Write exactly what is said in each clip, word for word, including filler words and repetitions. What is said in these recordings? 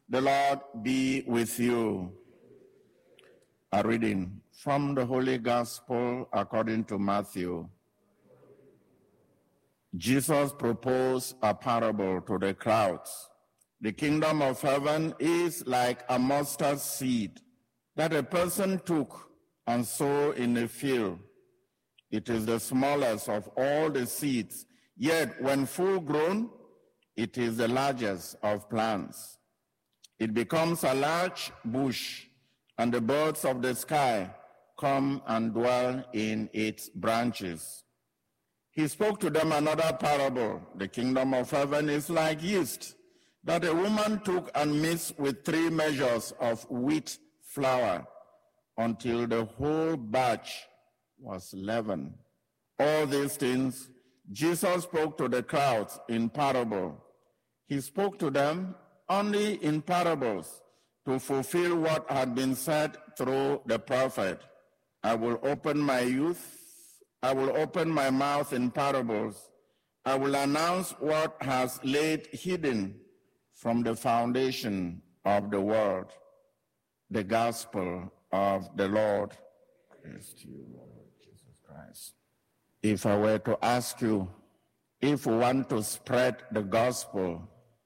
The Lord be with you. A reading from the Holy Gospel according to Matthew. Jesus proposed a parable to the crowds. The kingdom of heaven is like a mustard seed that a person took and sowed in a field. It is the smallest of all the seeds, yet when full grown, it is the largest of plants. It becomes a large bush, and the birds of the sky come and dwell in its branches. He spoke to them another parable. The kingdom of heaven is like yeast that a woman took and mixed with three measures of wheat flour until the whole batch was leavened. All these things Jesus spoke to the crowds in parable. He spoke to them only in parables to fulfill what had been said through the prophet. I will open my youth, I will open my mouth in parables. I will announce what has laid hidden from the foundation of the world. The gospel of the Lord. Praise to you, Lord Jesus Christ. If I were to ask you, if we want to spread the gospel,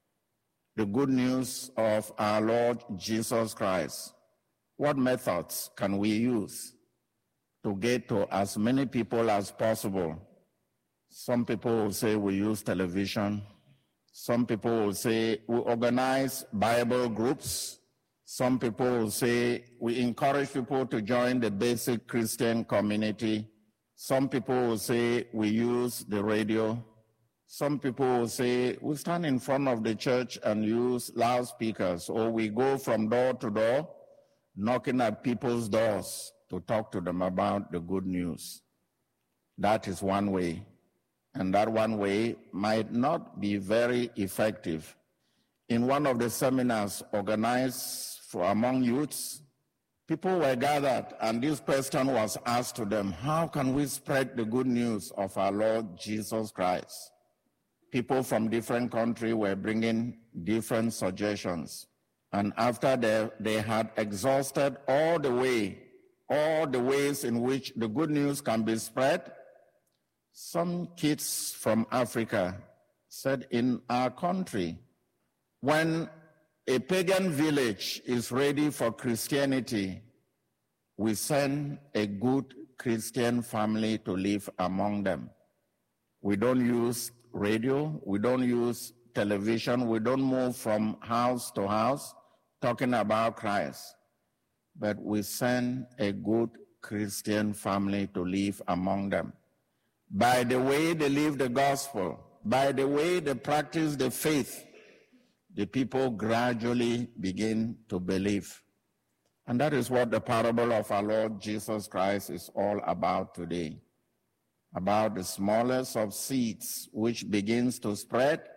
the good news of our Lord Jesus Christ, what methods can we use to get to as many people as possible? Some people will say we use television. Some people will say we organize Bible groups. Some people will say we encourage people to join the basic Christian community. Some people will say we use the radio. Some people will say we stand in front of the church and use loudspeakers, or we go from door to door knocking at people's doors to talk to them about the good news. That is one way. And that one way might not be very effective. In one of the seminars organized for among youths, people were gathered, and this question was asked to them: how can we spread the good news of our Lord Jesus Christ? People from different countries were bringing different suggestions. And after they, they had exhausted all the way, all the ways in which the good news can be spread, some kids from Africa said, in our country, when a pagan village is ready for Christianity, we send a good Christian family to live among them. We don't use radio, we don't use television, we don't move from house to house talking about Christ, but we send a good Christian family to live among them. By the way they live the gospel, by the way they practice the faith, the people gradually begin to believe. And that is what the parable of our Lord Jesus Christ is all about today. About the smallest of seeds, which begins to spread